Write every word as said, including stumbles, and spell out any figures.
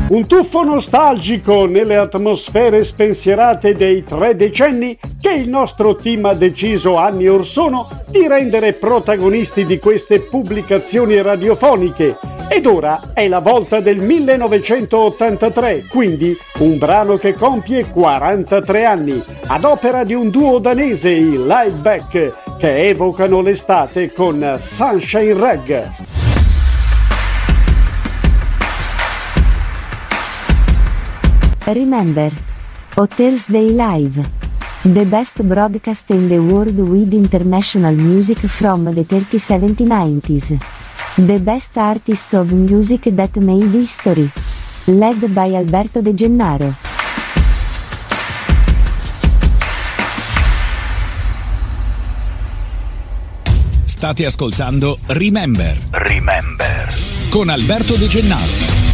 Un tuffo nostalgico nelle atmosfere spensierate dei tre decenni che il nostro team ha deciso anni or sono di rendere protagonisti di queste pubblicazioni radiofoniche. Ed ora è la volta del millenovecentottantatré, quindi un brano che compie quarantatré anni, ad opera di un duo danese, i Liveback, che evocano l'estate con Sunshine Reg. Remember. O Thursday Live. The best broadcast in the world with international music from the thirties, seventies, nineties. The best artists of music that made history. Led by Alberto De Gennaro. State ascoltando Remember. Remember. Con Alberto De Gennaro.